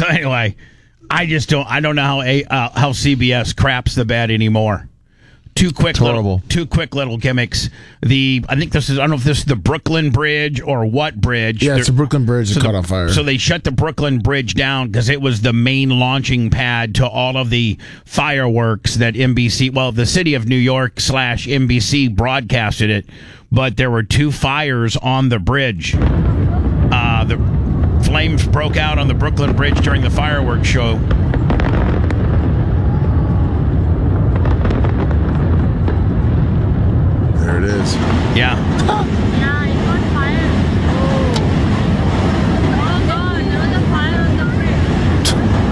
anyway, I don't know how CBS craps the bed anymore. Two quick little gimmicks. I don't know if this is the Brooklyn Bridge or what bridge. Yeah, it's the Brooklyn Bridge that caught on fire. So they shut the Brooklyn Bridge down because it was the main launching pad to all of the fireworks that NBC, the city of New York / NBC broadcasted it. But there were 2 fires on the bridge. The flames broke out on the Brooklyn Bridge during the fireworks show. There it is. Yeah. Yeah, it got fire. Oh God, there was a fire on the bridge.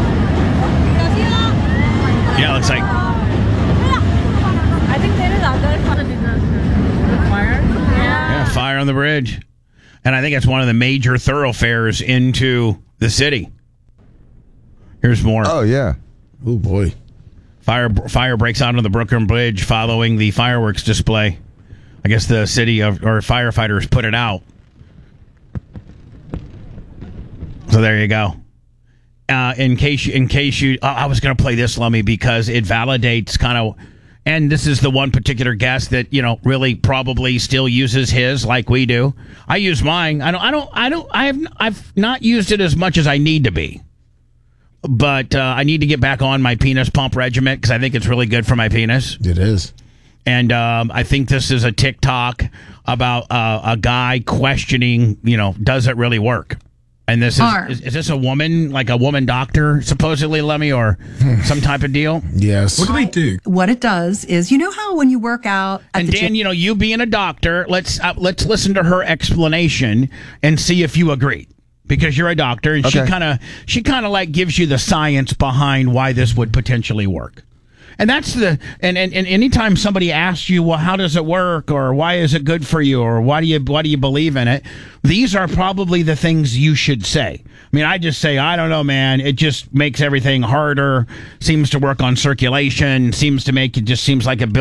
Yeah, it looks like. I think there is other fire. Yeah, fire on the bridge. And I think it's one of the major thoroughfares into the city. Here's more. Oh, yeah. Oh, boy. Fire breaks out on the Brooklyn Bridge following the fireworks display. I guess the city or firefighters put it out. So there you go. In case you, I was going to play this, Lummy, because it validates kind of, and this is the one particular guest that really probably still uses his like we do. I use mine. I've not used it as much as I need to be, but I need to get back on my penis pump regimen because I think it's really good for my penis. It is. And I think this is a TikTok about a guy questioning, does it really work? And this is this a woman, like a woman doctor, supposedly, Lemmy, or some type of deal? Yes. What do they do? What it does is, how when you work out at and the Dan, gym, you being a doctor, let's listen to her explanation and see if you agree. Because you're a doctor, and okay. she kind of like gives you the science behind why this would potentially work. And that's and anytime somebody asks you, well, how does it work, or why is it good for you, or why do you believe in it? These are probably the things you should say. I mean, I just say, I don't know, man. It just makes everything harder. Seems to work on circulation. Seems like it